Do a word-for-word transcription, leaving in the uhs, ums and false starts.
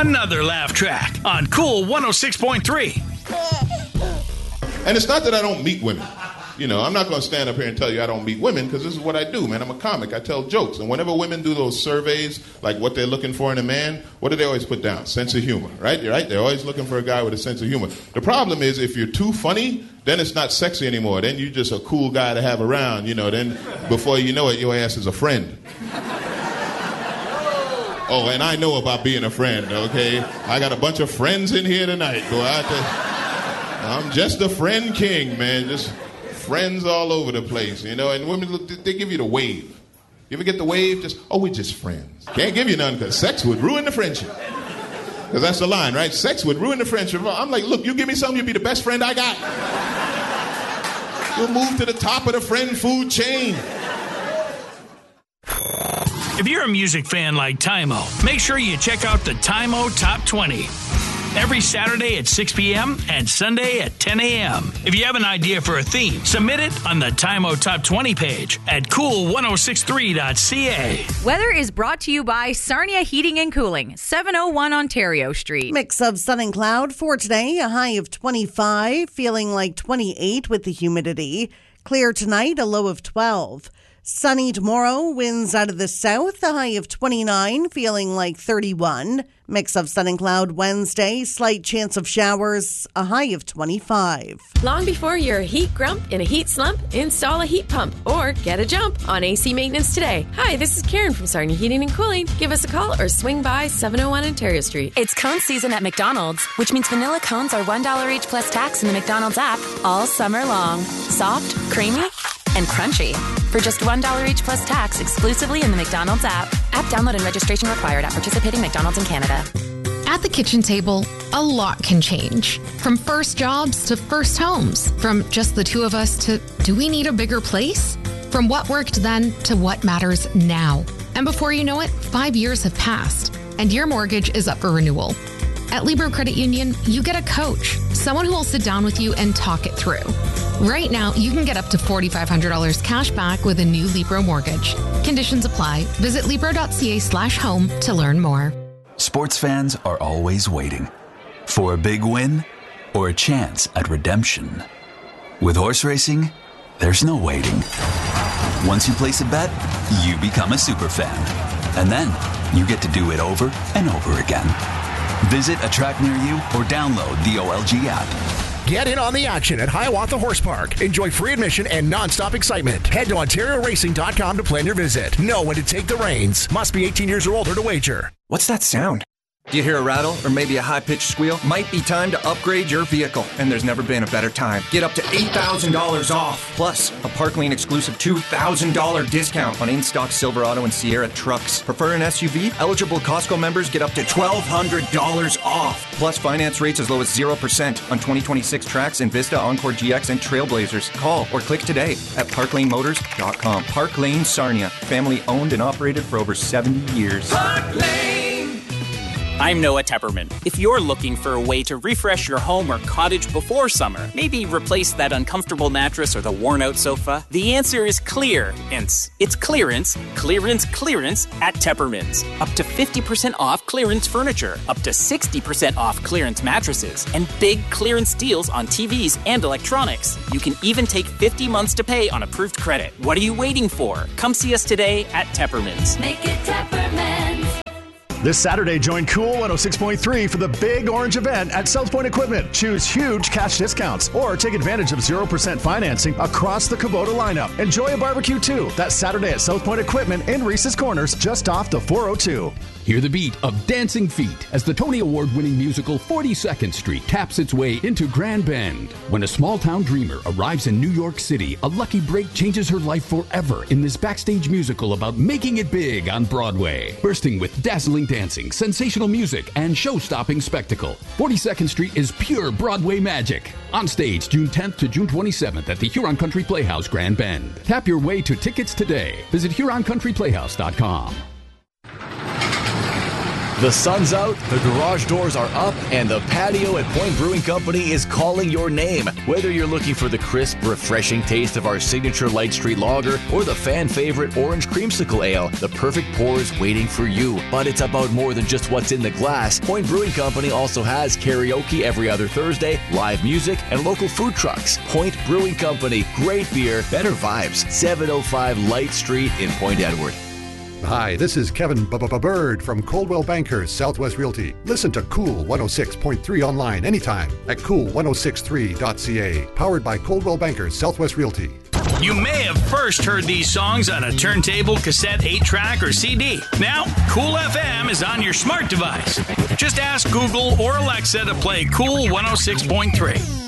Another laugh track on Cool one oh six point three. And it's not that I don't meet women. You know, I'm not going to stand up here and tell you I don't meet women, because this is what I do, man. I'm a comic. I tell jokes. And whenever women do those surveys, like what they're looking for in a man, what do they always put down? Sense of humor, right? You're right. They're always looking for a guy with a sense of humor. The problem is if you're too funny, then it's not sexy anymore. Then you're just a cool guy to have around. You know, then before you know it, your ass is a friend. Oh, and I know about being a friend, okay? I got a bunch of friends in here tonight. Go out there. I'm just a friend king, man. Just friends all over the place, you know, and women, they give you the wave. You ever get the wave? Just, oh, we're just friends. Can't give you none because sex would ruin the friendship. Because that's the line, right? Sex would ruin the friendship. I'm like, look, you give me something, you'll be the best friend I got. You'll move to the top of the friend food chain. If you're a music fan like Tymo, make sure you check out the Tymo Top twenty. Every Saturday at six p.m. and Sunday at ten a.m. If you have an idea for a theme, submit it on the Tymo Top twenty page at cool ten sixty-three dot c a. Weather is brought to you by Sarnia Heating and Cooling, seven oh one Ontario Street. Mix of sun and cloud for today, a high of twenty-five, feeling like twenty-eight with the humidity. Clear tonight, a low of twelve. Sunny tomorrow, winds out of the south, a high of twenty-nine, feeling like thirty-one. Mix of sun and cloud Wednesday, slight chance of showers, a high of twenty-five. Long before you're a heat grump in a heat slump, install a heat pump or get a jump on A C maintenance today. Hi, this is Karen from Sarnia Heating and Cooling. Give us a call or swing by seven oh one Ontario Street. It's cone season at McDonald's, which means vanilla cones are one dollar each plus tax in the McDonald's app all summer long. Soft, creamy, and crunchy. For just one dollar each plus tax exclusively in the McDonald's app. App download and registration required at participating McDonald's in Canada. At the kitchen table, a lot can change. From first jobs to first homes. From just the two of us to do we need a bigger place? From what worked then to what matters now. And before you know it, five years have passed and your mortgage is up for renewal. At Libro Credit Union, you get a coach, someone who will sit down with you and talk it through. Right now, you can get up to four thousand five hundred dollars cash back with a new Libro mortgage. Conditions apply. Visit Libro.ca slash home to learn more. Sports fans are always waiting for a big win or a chance at redemption. With horse racing, there's no waiting. Once you place a bet, you become a super fan. And then you get to do it over and over again. Visit a track near you or download the O L G app. Get in on the action at Hiawatha Horse Park. Enjoy free admission and non-stop excitement. Head to Ontario Racing dot com to plan your visit. Know when to take the reins. Must be eighteen years or older to wager. What's that sound? Do you hear a rattle or maybe a high-pitched squeal? Might be time to upgrade your vehicle, and there's never been a better time. Get up to eight thousand dollars off, plus a Parklane exclusive two thousand dollars discount on in-stock Silverado and Sierra trucks. Prefer an S U V? Eligible Costco members get up to twelve hundred dollars off, plus finance rates as low as zero percent on twenty twenty-six Trax, Envista, Encore G X, and Trailblazers. Call or click today at parklane motors dot com. Parklane Sarnia, family owned and operated for over seventy years. Parklane! I'm Noah Tepperman. If you're looking for a way to refresh your home or cottage before summer, maybe replace that uncomfortable mattress or the worn-out sofa, the answer is clearance. It's clearance, clearance, clearance at Tepperman's. Up to fifty percent off clearance furniture, up to sixty percent off clearance mattresses, and big clearance deals on T Vs and electronics. You can even take fifty months to pay on approved credit. What are you waiting for? Come see us today at Tepperman's. Make it Tepperman's. This Saturday, join Cool one oh six point three for the big orange event at South Point Equipment. Choose huge cash discounts or take advantage of zero percent financing across the Kubota lineup. Enjoy a barbecue too. That's Saturday at South Point Equipment in Reese's Corners, just off the four oh two. Hear the beat of Dancing Feet as the Tony Award-winning musical forty-second Street taps its way into Grand Bend. When a small-town dreamer arrives in New York City, a lucky break changes her life forever in this backstage musical about making it big on Broadway. Bursting with dazzling dancing, sensational music, and show-stopping spectacle, forty-second Street is pure Broadway magic. On stage June tenth to June twenty-seventh at the Huron Country Playhouse, Grand Bend. Tap your way to tickets today. Visit Huron Country Playhouse dot com. The sun's out, the garage doors are up, and the patio at Point Brewing Company is calling your name. Whether you're looking for the crisp, refreshing taste of our signature Light Street Lager or the fan favorite Orange Creamsicle Ale, the perfect pour is waiting for you. But it's about more than just what's in the glass. Point Brewing Company also has karaoke every other Thursday, live music, and local food trucks. Point Brewing Company, great beer, better vibes. seven oh five Light Street in Point Edward. Hi, this is Kevin Bird from Coldwell Bankers Southwest Realty. Listen to Cool one oh six point three online anytime at cool ten sixty-three dot c a. Powered by Coldwell Bankers Southwest Realty. You may have first heard these songs on a turntable, cassette, eight track, or C D. Now, Cool F M is on your smart device. Just ask Google or Alexa to play Cool one oh six point three.